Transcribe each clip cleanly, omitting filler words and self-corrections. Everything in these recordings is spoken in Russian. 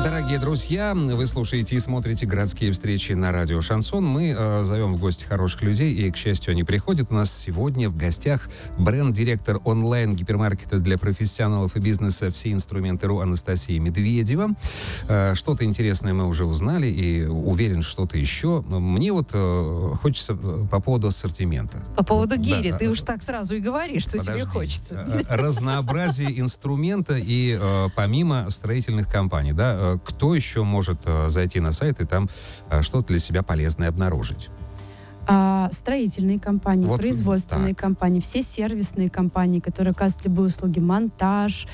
Дорогие друзья, вы слушаете и смотрите «Городские встречи» на радио «Шансон». Мы зовем в гости хороших людей, и, к счастью, они приходят. У нас сегодня в гостях бренд-директор онлайн-гипермаркета для профессионалов и бизнеса «Все инструменты.ру» Анастасия Медведева. Что-то интересное мы уже узнали, и уверен, что-то еще. Мне вот хочется по поводу ассортимента. По поводу гири. Да. Ты уж так сразу и говоришь, что тебе хочется. Разнообразие инструмента и помимо строительных компаний, да, кто еще может зайти на сайт и там что-то для себя полезное обнаружить? Строительные компании, Вот, производственные компании, все сервисные компании, которые оказывают любые услуги, монтаж,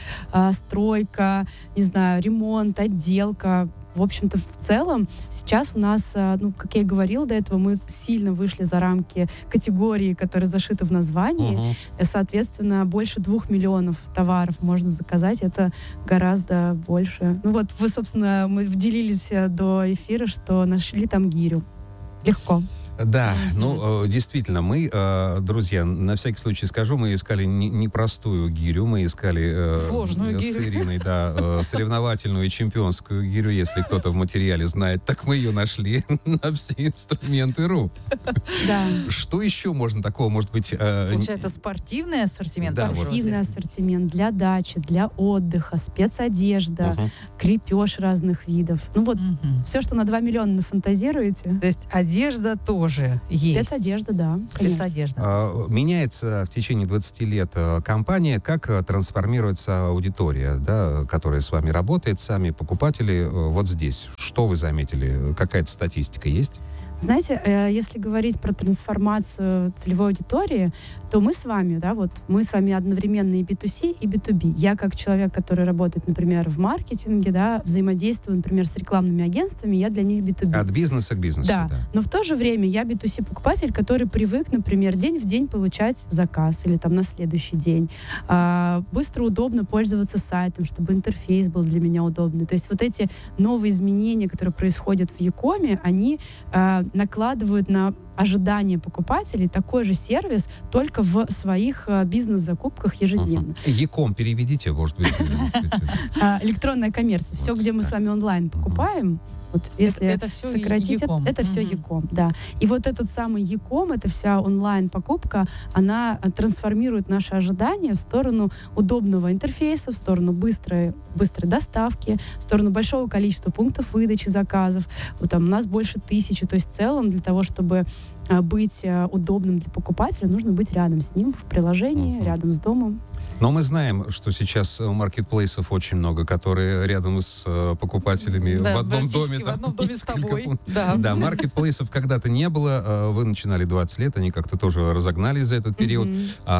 стройка, не знаю, ремонт, отделка. В общем-то, в целом, сейчас у нас, как я и говорила до этого, мы сильно вышли за рамки категории, которые зашиты в названии. Соответственно, больше 2 миллионов товаров можно заказать. Это гораздо больше. Ну вот, вы, собственно, мы делились до эфира, что нашли там гирю. Легко. Да, действительно, мы, друзья, на всякий случай скажу, мы искали не простую гирю, мы искали сложную с гирю. Ириной, да, соревновательную и чемпионскую гирю, если кто-то в материале знает, так мы ее нашли на все инструменты.ру. Да. Что еще можно такого, может быть... Получается, спортивный ассортимент? Да, спортивный ассортимент для дачи, для отдыха, спецодежда, крепеж разных видов. Ну вот, все, что на 2 миллиона нафантазируете. То есть одежда тоже есть. Спецодежда, да. Спецодежда. Меняется в течение 20 лет компания. Как трансформируется аудитория, да, которая с вами работает, сами покупатели вот здесь? Что вы заметили? Какая-то статистика есть? Знаете, если говорить про трансформацию целевой аудитории, то мы с вами, да, вот мы с вами одновременно и B2C, и B2B. Я как человек, который работает, например, в маркетинге, да, взаимодействую, например, с рекламными агентствами, я для них B2B. От бизнеса к бизнесу, да. Но в то же время я B2C покупатель, который привык, например, день в день получать заказ или там на следующий день. Быстро, удобно пользоваться сайтом, чтобы интерфейс был для меня удобный. То есть вот эти новые изменения, которые происходят в Якоме, они накладывают на ожидание покупателей такой же сервис, только в своих бизнес-закупках ежедневно. Яком переведите, может быть. Электронная коммерция. Все, где мы с вами онлайн покупаем, вот если это все сократить, это все Яком, да. И вот этот самый Яком, эта вся онлайн-покупка, она трансформирует наши ожидания в сторону удобного интерфейса, в сторону быстрой доставки, в сторону большого количества пунктов выдачи заказов. Вот там у нас больше 1000, то есть в целом для того, чтобы быть удобным для покупателя, нужно быть рядом с ним в приложении, рядом с домом. Но мы знаем, что сейчас маркетплейсов очень много, которые рядом с покупателями в одном доме. В одном доме с тобой. Да, маркетплейсов когда-то не было. Вы начинали 20 лет, они как-то тоже разогнались за этот период.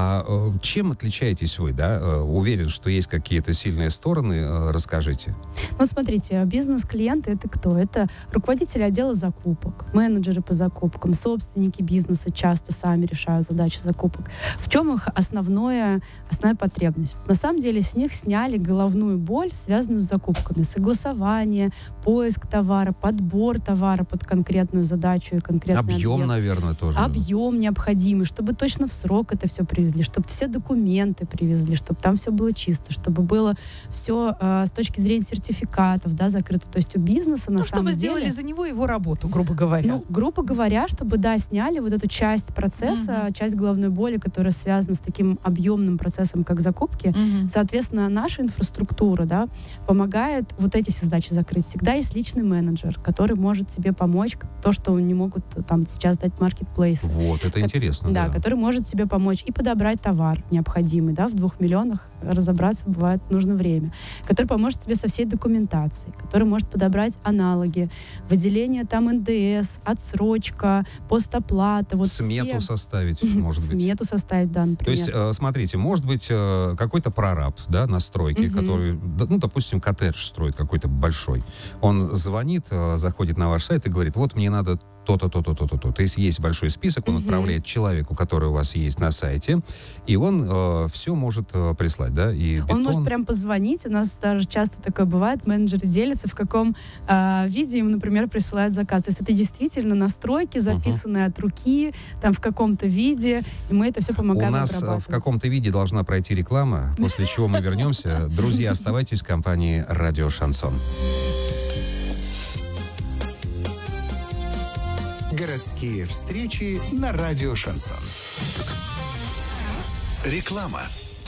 Чем отличаетесь вы, да? Уверен, что есть какие-то сильные стороны. Расскажите. Ну, смотрите, бизнес-клиенты — это кто? Это руководители отдела закупок, менеджеры по закупкам, собственники бизнеса часто сами решают задачи закупок. В чем их основная потребность? На самом деле с них сняли головную боль, связанную с закупками. Согласование, поиск товара, подбор товара под конкретную задачу и конкретный объем, объект. наверное, тоже. Объем необходимый, чтобы точно в срок это все привезли, чтобы все документы привезли, чтобы там все было чисто, чтобы было все с точки зрения сертификатов, да, закрыто. То есть у бизнеса на самом чтобы деле... сделали за него его работу, грубо говоря. Ну, грубо говоря, чтобы, да, сняли вот эту часть процесса, часть головной боли, которая связана с таким объемным процессом, как закупки. Соответственно, наша инфраструктура, да, помогает вот эти все задачи закрыть. Всегда есть личный менеджер, который может тебе помочь, то, что не могут там сейчас дать маркетплейсы. Вот, это интересно, да. Который может тебе помочь и подобрать товар необходимый, да, в 2 миллионах разобраться бывает нужно время, который поможет тебе со всей документацией, который может подобрать аналоги, выделение там НДС, отсрочка, постоплата. Вот смету составить, может быть. Смету составить, да, например. То есть, смотрите, может быть какой-то прораб, да, на стройке, который, ну, допустим, коттедж строит какой-то большой. Он звонит, заходит на ваш сайт и говорит, вот мне надо то-то, то-то, то-то, то-то. То есть есть большой список, он отправляет человеку, который у вас есть на сайте, и он все может прислать, да? И бетон... Он может прям позвонить, у нас даже часто такое бывает, менеджеры делятся, в каком виде им, например, присылают заказ. То есть это действительно настройки, записанные от руки, там в каком-то виде, и мы это все помогаем обрабатывать. У нас в каком-то виде должна пройти реклама, после чего мы вернемся. Друзья, оставайтесь в компании «Радио Шансон». Городские встречи на радио «Шансон». Реклама.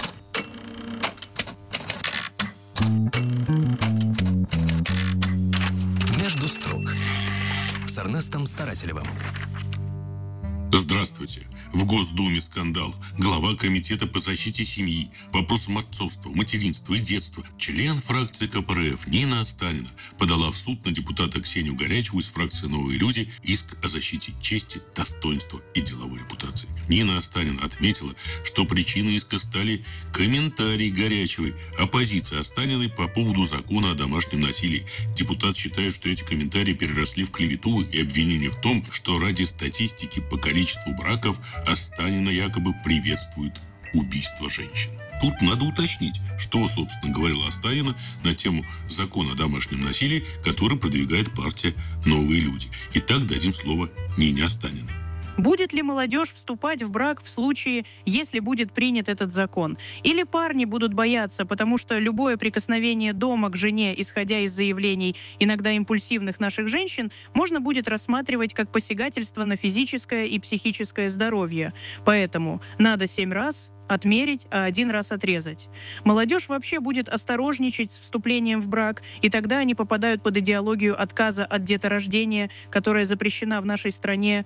Между строк с Эрнестом Старателевым. Здравствуйте. В Госдуме скандал. Глава Комитета по защите семьи, вопросам отцовства, материнства и детства, член фракции КПРФ Нина Останина подала в суд на депутата Ксению Горячеву из фракции «Новые люди» иск о защите чести, достоинства и деловой репутации. Нина Останина отметила, что причиной иска стали комментарии Горячевой о позиции Останиной по поводу закона о домашнем насилии. Депутат считает, что эти комментарии переросли в клевету и обвинение в том, что ради статистики по количеству браков Останина якобы приветствует убийство женщин. Тут надо уточнить, что, собственно, говорила Останина на тему закона о домашнем насилии, который продвигает партия «Новые люди». Итак, дадим слово Нине Останиной. Будет ли молодежь вступать в брак в случае, если будет принят этот закон? Или парни будут бояться, потому что любое прикосновение дома к жене, исходя из заявлений иногда импульсивных наших женщин, можно будет рассматривать как посягательство на физическое и психическое здоровье. Поэтому надо 7 раз отмерить, а 1 раз отрезать. Молодежь вообще будет осторожничать с вступлением в брак, и тогда они попадают под идеологию отказа от деторождения, которая запрещена в нашей стране.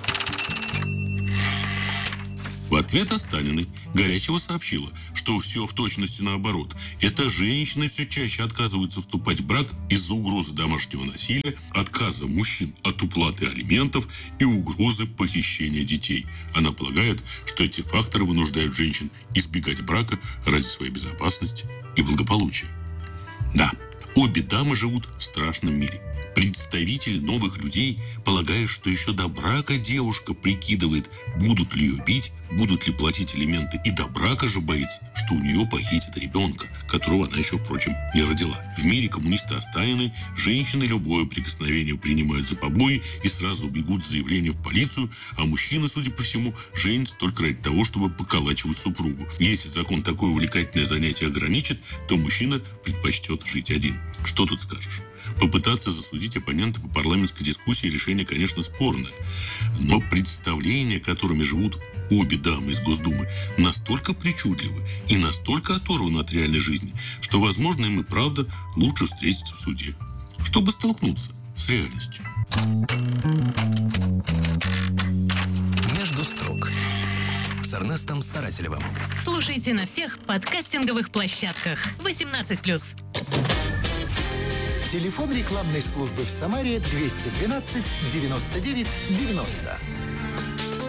В ответ Останиной Горячева сообщила, что все в точности наоборот. Это женщины все чаще отказываются вступать в брак из-за угрозы домашнего насилия, отказа мужчин от уплаты алиментов и угрозы похищения детей. Она полагает, что эти факторы вынуждают женщин избегать брака ради своей безопасности и благополучия. Да, обе дамы живут в страшном мире. Представитель новых людей полагает, что еще до брака девушка прикидывает, будут ли ее бить, будут ли платить алименты, и до брака же боится, что у нее похитят ребенка, которого она еще, впрочем, не родила. В мире коммуниста Останиной женщины любое прикосновение принимают за побои и сразу бегут с заявлением в полицию, а мужчины, судя по всему, женятся только ради того, чтобы поколачивать супругу. Если закон такое увлекательное занятие ограничит, то мужчина предпочтет жить один. Что тут скажешь? Попытаться засудить оппонента по парламентской дискуссии решение, конечно, спорное. Но представления, которыми живут обе дамы из Госдумы, настолько причудливы и настолько оторваны от реальной жизни, что, возможно, им и правда лучше встретиться в суде, чтобы столкнуться с реальностью. Между строк с Эрнестом Старателевым. Слушайте на всех подкастинговых площадках. 18+. Телефон рекламной службы в Самаре 212 99 90.